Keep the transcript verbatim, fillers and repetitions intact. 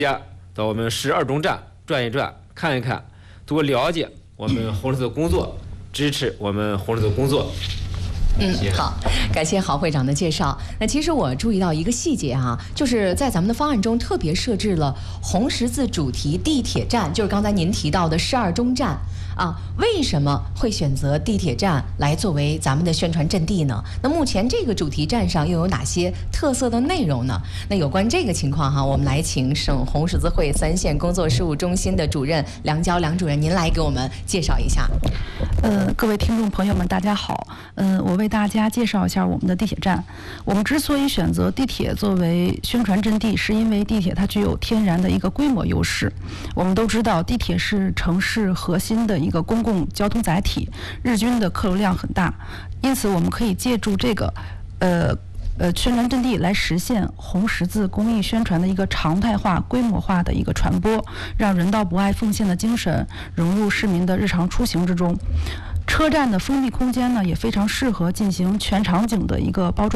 家到我们市二中站转一转，看一看，多了解我们红十字工作，支持我们红十字工作。 嗯，好，感谢郝会长的介绍。那其实我注意到一个细节哈、啊，就是在咱们的方案中特别设置了红十字主题地铁站，就是刚才您提到的市二中站啊。为什么会选择地铁站来作为咱们的宣传阵地呢？那目前这个主题站上又有哪些特色的内容呢？那有关这个情况哈，我们来请省红十字会三线工作事务中心的主任梁娇梁主任，您来给我们介绍一下。 呃，各位听众朋友们，大家好。嗯、呃，我为大家介绍一下我们的地铁站。我们之所以选择地铁作为宣传阵地，是因为地铁它具有天然的一个规模优势。我们都知道，地铁是城市核心的一个公共交通载体，日均的客流量很大，因此我们可以借助这个，呃。呃，宣传阵地来实现红十字公益宣传的一个常态化、规模化的一个传播，让人道不爱奉献的精神融入市民的日常出行之中。车站的封闭空间呢，也非常适合进行全场景的一个包装。